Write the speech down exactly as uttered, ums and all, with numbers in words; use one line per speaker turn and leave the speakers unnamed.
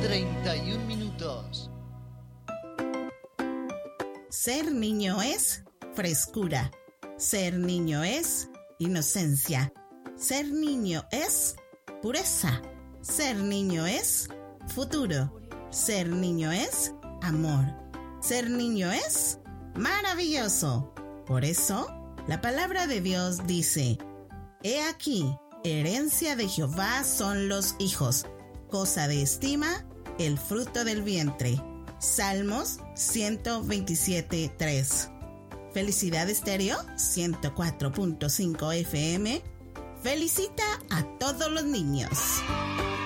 treinta y un minutos.
Ser niño es frescura. Ser niño es inocencia. Ser niño es pureza. Ser niño es futuro. Ser niño es amor. Ser niño es maravilloso. Por eso, la palabra de Dios dice: He aquí, herencia de Jehová son los hijos, cosa de estima el fruto del vientre. Salmos ciento veintisiete, tres. Felicidad Estéreo ciento cuatro punto cinco F M felicita a todos los niños.